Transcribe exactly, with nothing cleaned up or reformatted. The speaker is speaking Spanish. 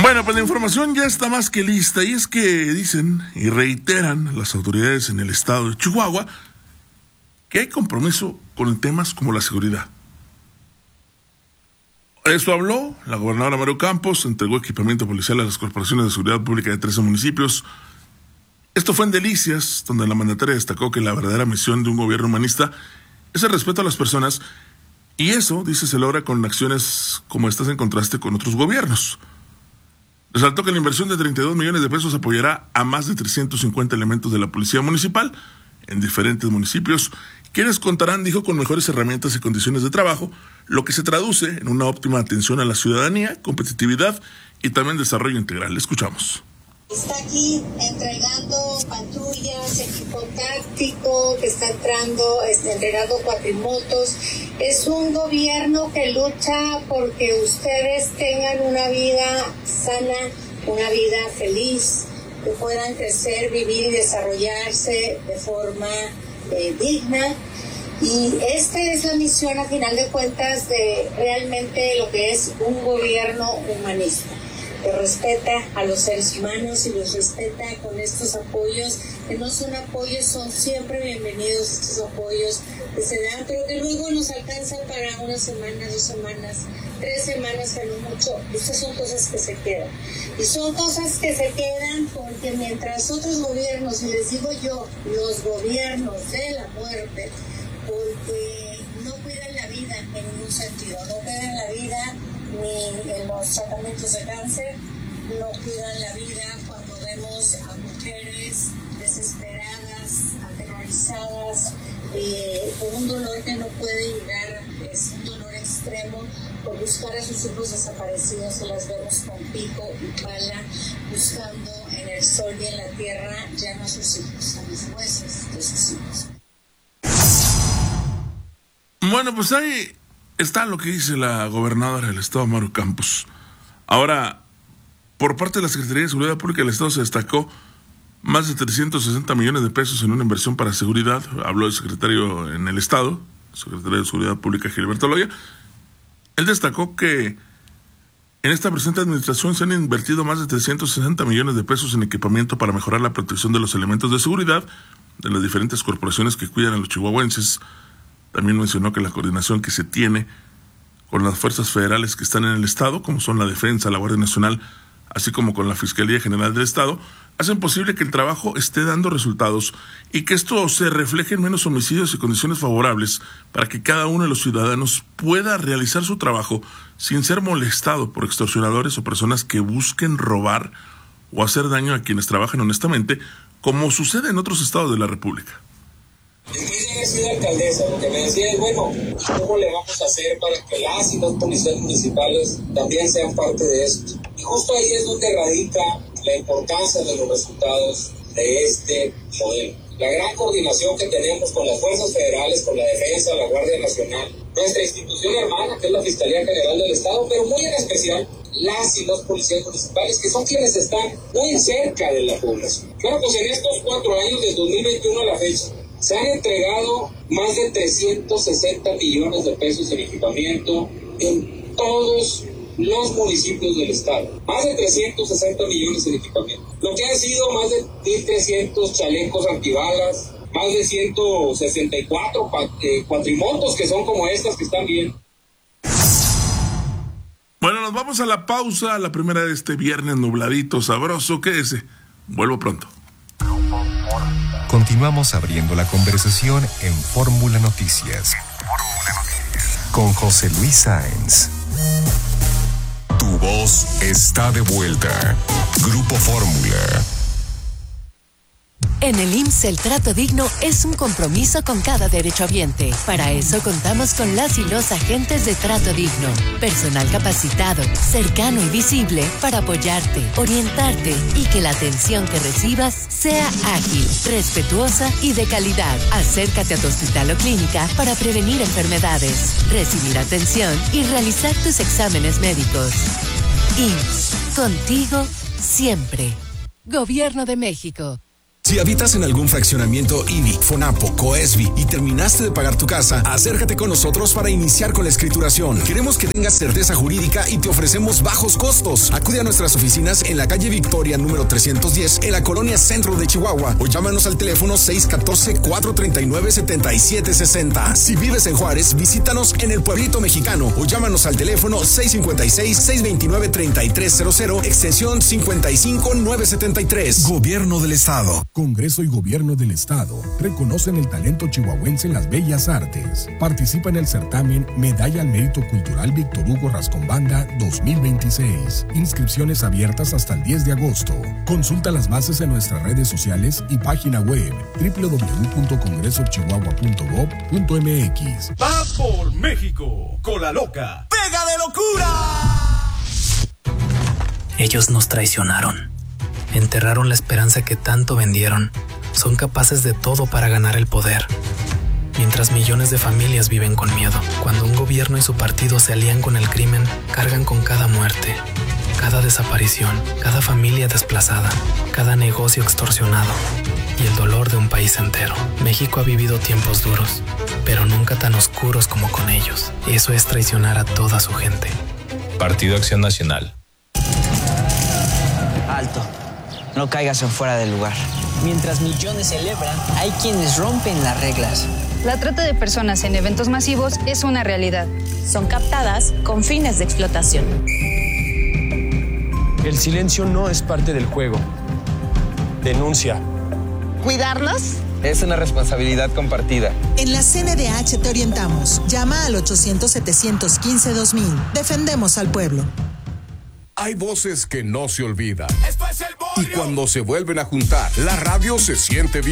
Bueno, pues la información ya está más que lista, y es que dicen y reiteran las autoridades en el estado de Chihuahua que hay compromiso con temas como la seguridad. Esto habló la gobernadora Maru Campos, entregó equipamiento policial a las corporaciones de seguridad pública de trece municipios. Esto fue en Delicias, donde la mandataria destacó que la verdadera misión de un gobierno humanista es el respeto a las personas, y eso, dice, se logra con acciones como estas en contraste con otros gobiernos. Resaltó que la inversión de treinta y dos millones de pesos apoyará a más de trescientos cincuenta elementos de la Policía Municipal en diferentes municipios, quienes contarán, dijo, con mejores herramientas y condiciones de trabajo, lo que se traduce en una óptima atención a la ciudadanía, competitividad y también desarrollo integral. Escuchamos. Está aquí entregando patrullas, equipo táctico, que está entrando, está entregando cuatrimotos. Es un gobierno que lucha porque ustedes tengan una vida sana, una vida feliz, que puedan crecer, vivir y desarrollarse de forma eh, digna. Y esta es la misión, a final de cuentas, de realmente lo que es un gobierno humanista, que respeta a los seres humanos y los respeta con estos apoyos, que no son apoyos, son siempre bienvenidos estos apoyos que se dan, pero que luego nos alcanzan para una semana, dos semanas, tres semanas, que no mucho. Estas son cosas que se quedan. Y son cosas que se quedan porque mientras otros gobiernos, y les digo yo, los gobiernos de la muerte, porque no cuidan la vida en ningún sentido, no cuidan la vida ni en los tratamientos de cáncer, no cuidan la vida cuando vemos a mujeres desesperadas, aterrorizadas, eh, con un dolor que no puede llegar, es un dolor extremo, por buscar a sus hijos desaparecidos, y las vemos con pico y pala, buscando en el sol y en la tierra ya no a sus hijos, a los huesos de sus hijos. Bueno, pues ahí está lo que dice la gobernadora del estado, Maru Campos. Ahora, por parte de la Secretaría de Seguridad Pública del Estado se destacó más de trescientos sesenta millones de pesos en una inversión para seguridad. Habló el secretario en el estado, secretario de Seguridad Pública, Gilberto Loya. Él destacó que en esta presente administración se han invertido más de trescientos sesenta millones de pesos en equipamiento para mejorar la protección de los elementos de seguridad de las diferentes corporaciones que cuidan a los chihuahuenses. También mencionó que la coordinación que se tiene con las fuerzas federales que están en el estado, como son la Defensa, la Guardia Nacional, así como con la Fiscalía General del Estado, hacen posible que el trabajo esté dando resultados y que esto se refleje en menos homicidios y condiciones favorables para que cada uno de los ciudadanos pueda realizar su trabajo sin ser molestado por extorsionadores o personas que busquen robar o hacer daño a quienes trabajan honestamente, como sucede en otros estados de la República. Después de haber sido alcaldesa, lo que me decía es, bueno, ¿cómo le vamos a hacer para que las y los policías municipales también sean parte de esto? Y justo ahí es donde radica la importancia de los resultados de este modelo. La gran coordinación que tenemos con las fuerzas federales, con la Defensa, la Guardia Nacional, nuestra institución hermana, que es la Fiscalía General del Estado, pero muy en especial las y los policías municipales, que son quienes están muy cerca de la población. Bueno, pues en estos cuatro años, desde dos mil veintiuno a la fecha, se han entregado más de trescientos sesenta millones de pesos en equipamiento en todos los municipios del estado. Más de trescientos sesenta millones en equipamiento. Lo que han sido más de mil trescientos chalecos antibalas, más de ciento sesenta y cuatro cuatrimotos que son como estas que están viendo. Bueno, nos vamos a la pausa, la primera de este viernes nubladito, sabroso. Quédese. Vuelvo pronto. Continuamos abriendo la conversación en Fórmula Noticias con José Luis Sáenz. Tu voz está de vuelta. Grupo Fórmula. En el I M S S el trato digno es un compromiso con cada derechohabiente. Para eso contamos con las y los agentes de trato digno. Personal capacitado, cercano y visible para apoyarte, orientarte y que la atención que recibas sea ágil, respetuosa y de calidad. Acércate a tu hospital o clínica para prevenir enfermedades, recibir atención y realizar tus exámenes médicos. I M S S, contigo siempre. Gobierno de México. Si habitas en algún fraccionamiento I B I, FONAPO, COESBI y terminaste de pagar tu casa, acércate con nosotros para iniciar con la escrituración. Queremos que tengas certeza jurídica y te ofrecemos bajos costos. Acude a nuestras oficinas en la calle Victoria número trescientos diez en la colonia Centro de Chihuahua o llámanos al teléfono seis uno cuatro, cuatro tres nueve, siete siete seis cero. Si vives en Juárez, visítanos en el Pueblito Mexicano o llámanos al teléfono seis cinco seis, seis dos nueve, tres tres cero cero, extensión cincuenta y cinco nueve setenta y tres. Gobierno del Estado. Congreso y Gobierno del Estado reconocen el talento chihuahuense en las bellas artes. Participa en el certamen Medalla al Mérito Cultural Víctor Hugo Rascón Banda dos mil veintiséis. Inscripciones abiertas hasta el diez de agosto. Consulta las bases en nuestras redes sociales y página web doble u doble u doble u punto congreso chihuahua punto gob punto m x. ¡Va por México! ¡Cola loca! ¡Pega de locura! Ellos nos traicionaron. Enterraron la esperanza que tanto vendieron. Son capaces de todo para ganar el poder. Mientras millones de familias viven con miedo. Cuando un gobierno y su partido se alían con el crimen, cargan con cada muerte, cada desaparición, cada familia desplazada, cada negocio extorsionado y el dolor de un país entero. México ha vivido tiempos duros, pero nunca tan oscuros como con ellos. Eso es traicionar a toda su gente. Partido Acción Nacional. Alto. No caigas en fuera del lugar. Mientras millones celebran, hay quienes rompen las reglas. La trata de personas en eventos masivos es una realidad. Son captadas con fines de explotación. El silencio no es parte del juego. Denuncia. ¿Cuidarnos? Es una responsabilidad compartida. En la C N D H te orientamos. Llama al ochocientos, setecientos quince, dos mil. Defendemos al pueblo. Hay voces que no se olvidan. Y cuando se vuelven a juntar, la radio se siente bien.